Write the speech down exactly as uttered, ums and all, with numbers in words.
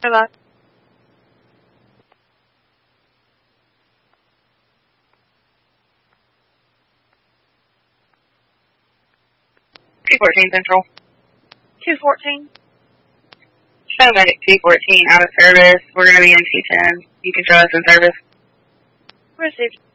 Bye-bye. two fourteen Central. two fourteen. Show medic two fourteen out of service. We're going to be in two ten. You can show us in service. Received.